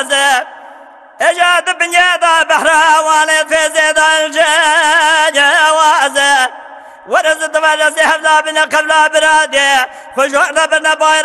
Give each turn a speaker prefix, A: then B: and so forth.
A: اجاد بنيادا بحراواني فيزيدا الجوازه ورزت فجأة هفلا بنا قبل برادي خجوعنا بنا باير